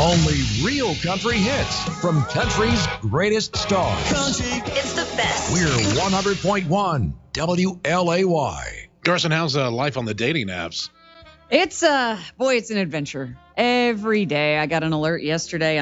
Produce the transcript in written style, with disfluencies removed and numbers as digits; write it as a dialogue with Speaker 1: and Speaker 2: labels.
Speaker 1: Only real country hits from country's greatest stars.
Speaker 2: It's the best.
Speaker 1: We're 100.1 WLAY.
Speaker 3: Carson, how's life on the dating apps?
Speaker 4: It's it's an adventure every day. I got an alert yesterday